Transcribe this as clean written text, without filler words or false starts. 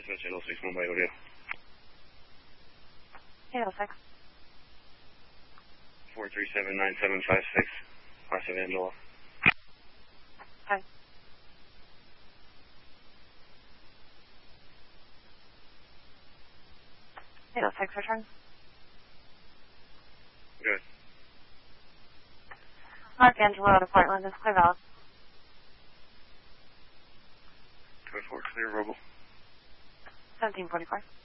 Dispatch 806 Mumbai, what do you? 806. 437-9756, Martha Vandala. Hi. 806, return. Good. Mark Angelo to Portland, is clear valid. Code 4, clear, Roble. 1744.